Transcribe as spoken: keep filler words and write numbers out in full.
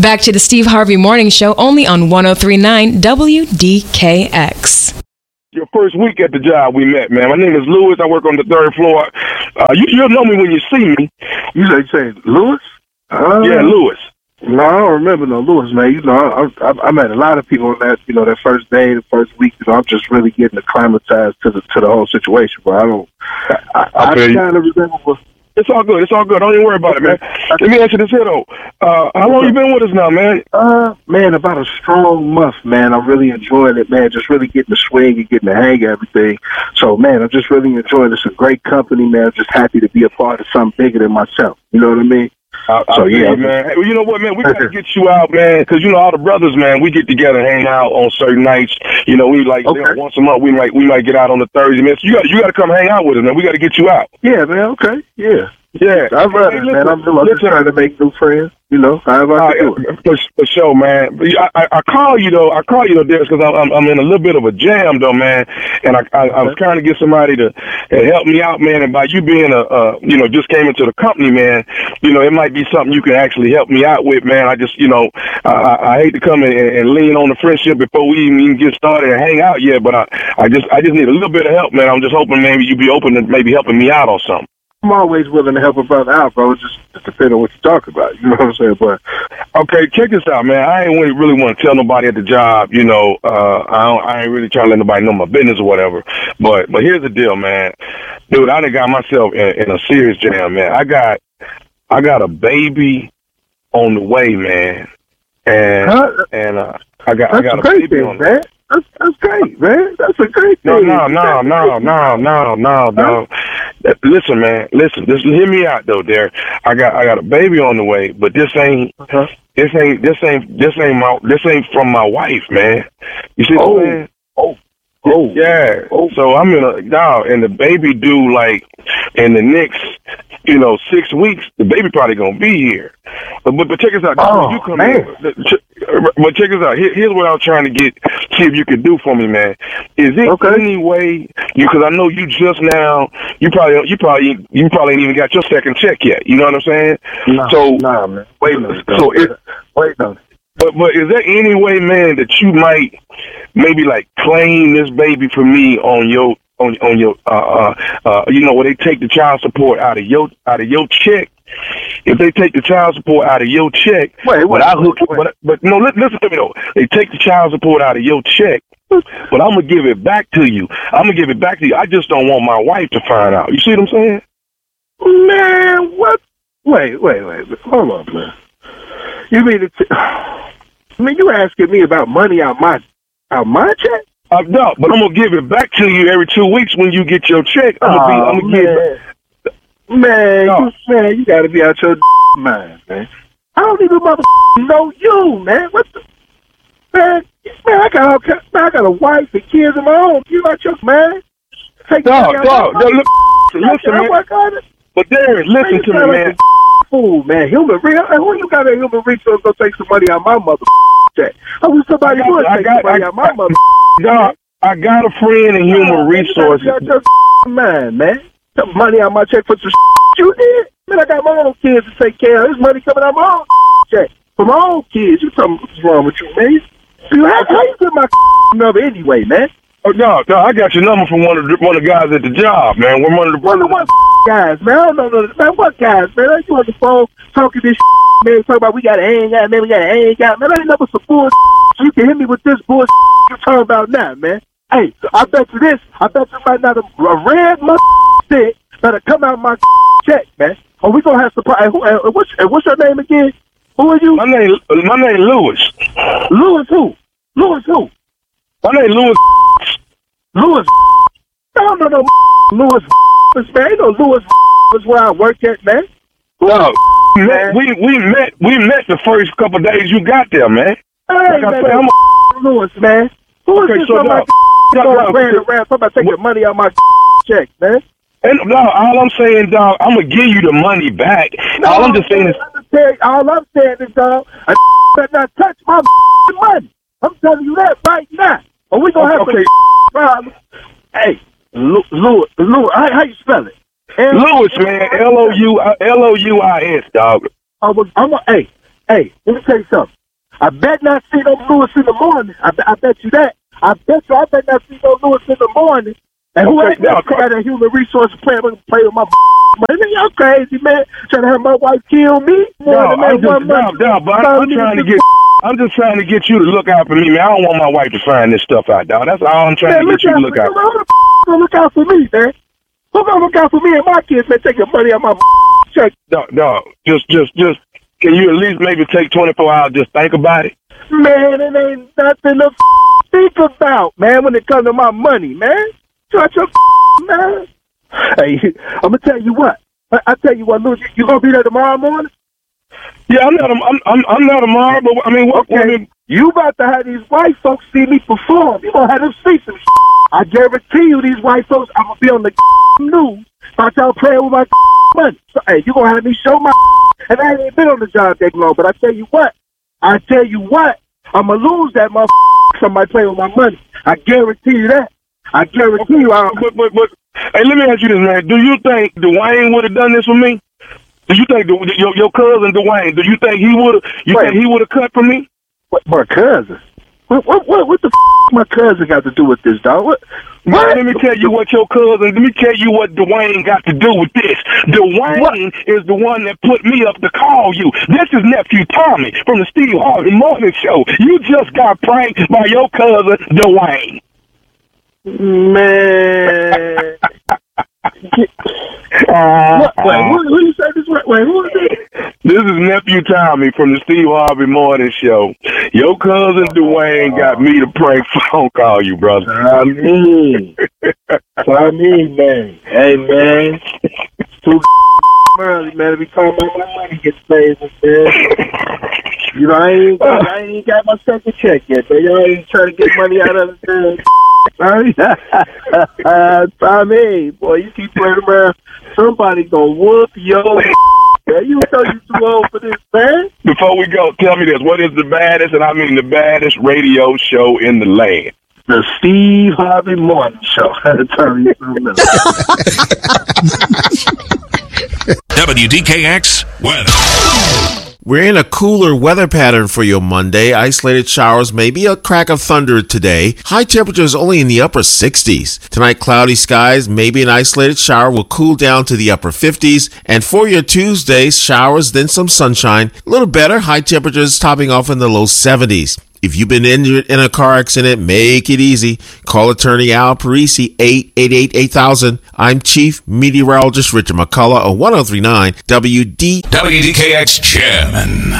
Back to the Steve Harvey Morning Show, only on one oh three point nine W D K X. Your first week at the job we met, man. My name is Lewis. I work on the third floor. Uh, you, you'll know me when you see me. You say, say Lewis? Uh, yeah, Lewis. No, I don't remember no Lewis, man. You know, I, I, I met a lot of people on that, you know, that first day, the first week. You know, I'm just really getting acclimatized to the to the whole situation. But I don't. I, I, I kind of remember. It's all good. It's all good. Don't even worry about it, man. Let me answer this here, though. Uh, how long you been with us now, man? Uh, man, about a strong month, man. I'm really enjoying it, man. Just really getting the swing and getting the hang of everything. So, man, I'm just really enjoying it. It's a great company, man. I'm just happy to be a part of something bigger than myself. You know what I mean? I, I so, yeah, you, man. Hey, well, you know what, man? We got to get you out, man, because, you know, all the brothers, man, we get together and hang out on certain nights. You know, we, like, okay. you know, once a month, we might we might get out on the Thursday, man. So you got you got to come hang out with us, man. We got to get you out. Yeah, man, okay, yeah. Yeah, I'd rather, hey, listen, man. I'm, I'm just trying to make new friends, you know. However I can do it. For, for sure, man. I, I, I call you though. I call you though, Darius, because I'm, I'm in a little bit of a jam though, man. And I, I, I was trying to get somebody to, to help me out, man. And by you being a, uh, you know, just came into the company, man. You know, it might be something you can actually help me out with, man. I just, you know, I, I hate to come in and, and lean on the friendship before we even get started and hang out yet. But I, I just, I just need a little bit of help, man. I'm just hoping maybe you be open to maybe helping me out or something. I'm always willing to help a brother out, bro. It just, just depends on what you talk about. You know what I'm saying? But okay, check this out, man. I ain't really, really want to tell nobody at the job. You know, uh, I don't, I ain't really trying to let nobody know my business or whatever. But but here's the deal, man. Dude, I done got myself in, in a serious jam, man. I got I got a baby on the way, man. And huh? and uh, I got That's I got a baby thing, on the man. That's, that's great, man. That's a great thing. No, no, no, no, no, no, no, no. Listen, man. Listen. Listen. Hear me out, though. There, I got, I got a baby on the way, but this ain't, uh-huh. this ain't, this ain't, this ain't my, this ain't from my wife, man. You see oh. what I'm saying? Oh. Oh. Yeah. Oh. So I'm in a now, and the baby due like in the next, you know, six weeks. The baby probably gonna be here. But but, but check us out. Oh, you come man. in. But check us out. Here, here's what I was trying to get. See if you could do for me, man. Is it okay. any way? Because I know you just now. You probably you probably you probably ain't even got your second check yet. You know what I'm saying? No, so nah, man. Wait a minute. So it, wait a minute. But but is there any way, man, that you might maybe like claim this baby for me on your on on your uh uh, uh you know, where they take the child support out of your out of your check? If they take the child support out of your check, wait, wait, but I hook, wait, wait. but but no, listen to me though. They take the child support out of your check, but I'm gonna give it back to you. I'm gonna give it back to you. I just don't want my wife to find out. You see what I'm saying? Man, what? Wait, wait, wait. Hold on, man. You mean it? I mean, you asking me about money out my out my check? Uh, no, but I'm gonna give it back to you every two weeks when you get your check. I'm gonna, oh, be, I'm gonna man. give it. Man, no. you, man, you gotta be out your mind, man. I don't even mother know you, man. What the man? Man, I got all, man, I got a wife and kids of my own. You not your man? Take no, no, no. Look, listen, man. Work on it. But Darius, listen man, to me, man. Fool, man. Human resource. Who you got a human resource go take some money out my mother check? I wish somebody I got, would I take got, some money I, out my mother. No, I got a friend in human resources. You got your man, man. Some money out my check for some you did. Man, I got my own kids to take care of. There's money coming out my own check for my own kids. You tell me what's wrong with you, man? You have, how you get my number anyway, man? Oh no, no, I got your number from one of the one of the guys at the job, man. We're one of the one of what guys, man? I don't know, no, man. What guys, man? Are you on the phone talking this man? Talking about we got to hang out, man. We got to hang out, man. I ain't never some bullshit. So you can hit me with this bullshit you're talking about now, man. Hey, I bet you this. I bet you right now the a red mother stick better come out my check, man. Or we gonna have surprise. Who, uh, what's, uh, what's your name again? Who are you? My name, my name Lewis. Lewis who? Lewis who? My name Lewis. Lewis. I don't know no Lewis, man. Ain't no Lewis is where I work at, man. No, man. we we met we met the first couple of days you got there, man. Hey, like man, man, I'm a Lewis, man. Who is okay, this so somebody no, going no, around around talking about taking money out my check, man? And no, all I'm saying, dog, I'm gonna give you the money back. No, all I'm just saying is, all I'm saying is, dog, I better not touch my money. I'm telling you that right now. Or we gonna have okay. a problem. Hey, Lewis, Lewis, how, how you spell it? Lewis, man, L O U L O U I S, dog. I'm a, I'm a, hey, Hey, let me tell you something. I bet not see no Lewis in the morning. I, I bet you that. I bet you I bet not see no Lewis in the morning. And who ain't got a human resource plan to play with my money? Y'all crazy, man. Trying to have my wife kill me? No, I'm just, no, no, but I'm, I'm trying to get, I'm just trying to get you to look out for me, man. I don't want my wife to find this stuff out, dog. That's all I'm trying man, to get you to look out for. Who gonna look out for me, man? Who gonna look out for me and my kids, man? Taking money out my check. No, no, just, just, just, can you at least maybe take twenty-four hours, just think about it? Man, it ain't nothing to think about, man, when it comes to my money, man. Shut your man. Hey, I'm gonna tell you what. I, I tell you what, Lou, you, you gonna be there tomorrow morning? Yeah, I'm not. I'm. I'm, I'm not tomorrow, but I mean, what? Okay. What mean, you about to have these white folks see me perform? You gonna have them see some shit. I guarantee you, these white folks, I'm gonna be on the news about y'all playing with my money. So, hey, you gonna have me show my and I ain't been on the job that long. But I tell you what, I tell you what, I'm gonna lose that motherfucker. Somebody playing with my money. I guarantee you that. I guarantee you. I but, but, but, hey, let me ask you this, man. Do you think Dwayne would have done this for me? Do you think the, your your cousin Dwayne? Do you think he would have? You Wait, think he would have cut for me? What, my cousin? What what what, what the f- my cousin got to do with this, dog? What? Man, let me tell you what your cousin. Let me tell you what Dwayne got to do with this. Dwayne what? is the one that put me up to call you. This is nephew Tommy from the Steve Harvey Morning Show. You just got pranked by your cousin Dwayne. Man. uh, what? Wait, who, who you say this? Wait, who is it? This is nephew Tommy from the Steve Harvey Morning Show. Your cousin Dwayne got me to prank phone call you, brother. I mean, I mean, man. Hey, man. It's too early, man. Every time my money gets paid, man. You know, I ain't got, I ain't got my second check yet, but y'all ain't trying to get money out of the uh, Tommy, boy, you keep playing around. Somebody gonna whoop your man. You know you too old for this, man. Before we go, tell me this. What is the baddest, and I mean the baddest radio show in the land? The Steve Harvey Morning Show. Turn you W D K X weather. We're in a cooler weather pattern for your Monday. Isolated showers, maybe a crack of thunder today. High temperatures only in the upper sixties. Tonight, cloudy skies, maybe an isolated shower will cool down to the upper fifties. And for your Tuesday, showers, then some sunshine. A little better, high temperatures topping off in the low seventies. If you've been injured in a car accident, make it easy. Call attorney Al Parisi, eight eight eight, eight thousand. I'm Chief Meteorologist Richard McCullough of one oh three point nine W D W D K X Chairman.